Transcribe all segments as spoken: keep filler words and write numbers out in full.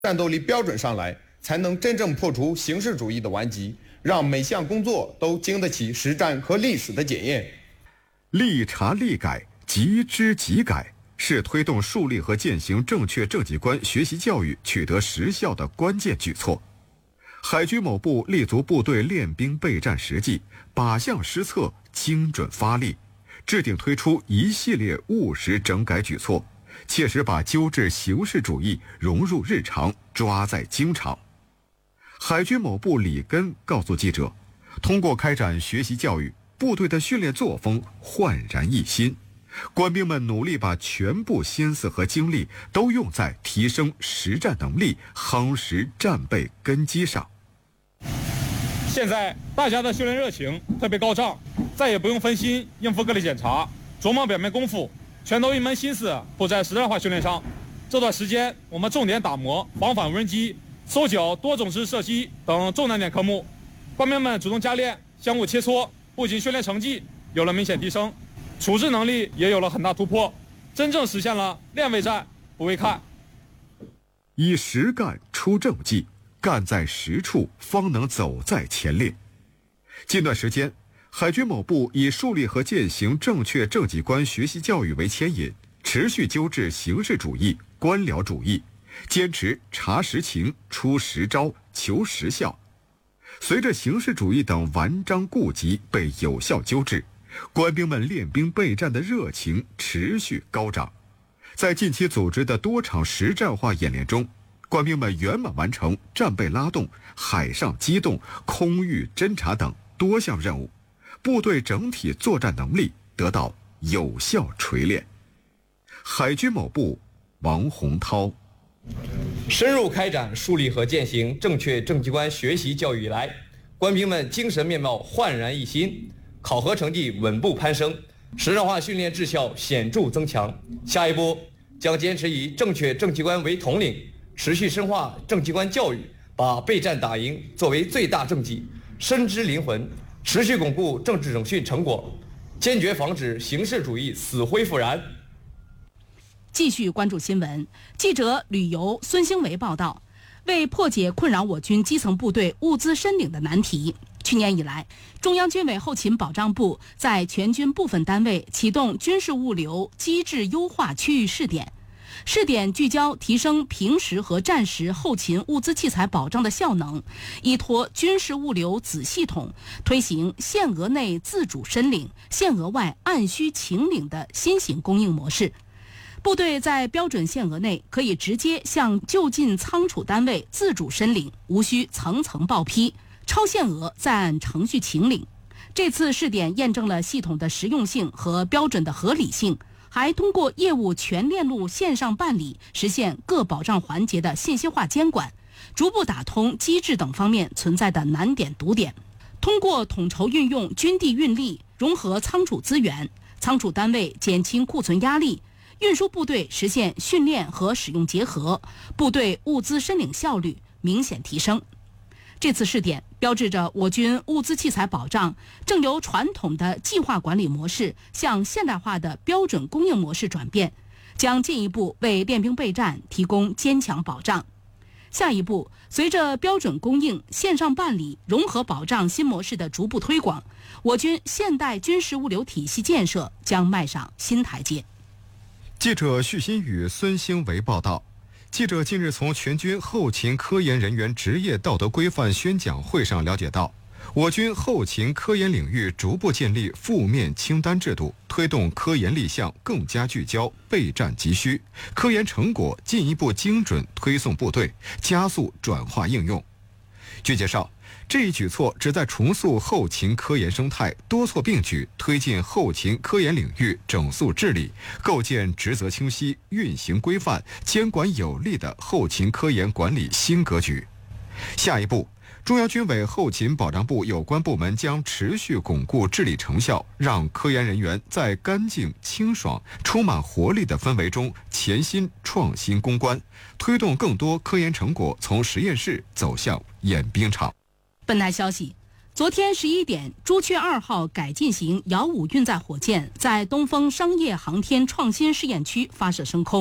战斗力标准上来，才能真正破除形式主义的顽疾，让每项工作都经得起实战和历史的检验。 立查立改，即知即改，是推动树立和践行正确政绩观学习教育取得实效的关键举措。海军某部立足部队练兵备战实际，靶向施策，精准发力，制定推出一系列务实整改举措，切实把纠治形式主义融入日常，抓在经常。海军某部李根告诉记者，通过开展学习教育，部队的训练作风焕然一新，官兵们努力把全部心思和精力都用在提升实战能力、夯实战备根基上。 现在大家的训练热情特别高涨，再也不用分心应付各类检查，琢磨表面功夫，全都一门心思扑在实战化训练上。这段时间，我们重点打磨防反无人机、搜缴多种式射击等重难点科目，官兵们主动加练，相互切磋，不仅训练成绩有了明显提升，处置能力也有了很大突破，真正实现了练为战，不为看。 以实干出政绩，干在实处，方能走在前列。近段时间，海军某部以树立和践行正确政绩观学习教育为牵引，持续纠治形式主义、官僚主义，坚持查实情、出实招、求实效。随着形式主义等顽瘴痼疾被有效纠治，官兵们练兵备战的热情持续高涨。在近期组织的多场实战化演练中，官兵们圆满完成战备拉动、海上机动、空域侦察等多项任务，部队整体作战能力得到有效锤炼。海军某部王洪涛， 深入开展树立和践行正确政绩观学习教育以来，官兵们精神面貌焕然一新，考核成绩稳步攀升，实战化训练质效显著增强。下一步将坚持以正确政绩观为统领，持续深化政绩观教育，把备战打赢作为最大政绩，深知灵魂，持续巩固政治整训成果，坚决防止形式主义死灰复燃。 继续关注新闻，记者旅游孙兴维报道，为破解困扰我军基层部队物资申领的难题，去年以来，中央军委后勤保障部在全军部分单位启动军事物流机制优化区域试点。试点聚焦提升平时和战时后勤物资器材保障的效能，依托军事物流子系统，推行限额内自主申领、限额外按需请领的新型供应模式。部队在标准限额内可以直接向就近仓储单位自主申领，无需层层报批，超限额再按程序请领。这次试点验证了系统的实用性和标准的合理性，还通过业务全链路线上办理，实现各保障环节的信息化监管，逐步打通机制等方面存在的难点堵点。通过统筹运用军地运力，融合仓储资源，仓储单位减轻库存压力，运输部队实现训练和使用结合，部队物资申领效率明显提升。这次试点标志着我军物资器材保障正由传统的计划管理模式向现代化的标准供应模式转变，将进一步为练兵备战提供坚强保障。下一步，随着标准供应、线上办理、融合保障新模式的逐步推广，我军现代军事物流体系建设将迈上新台阶。 记者徐新宇、孙兴维报道。记者近日从全军后勤科研人员职业道德规范宣讲会上了解到，我军后勤科研领域逐步建立负面清单制度，推动科研立项更加聚焦，备战急需，科研成果进一步精准推送部队，加速转化应用。据介绍，这一举措旨在重塑后勤科研生态，多措并举，推进后勤科研领域整肃治理，构建职责清晰、运行规范、监管有力的后勤科研管理新格局。下一步，中央军委后勤保障部有关部门将持续巩固治理成效，让科研人员在干净、清爽、充满活力的氛围中潜心创新攻关，推动更多科研成果从实验室走向演兵场。 本台消息，昨天十一点，朱雀二号改进型遥五运载火箭在东风商业航天创新试验区发射升空，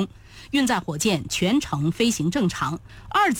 运载火箭全程飞行正常。二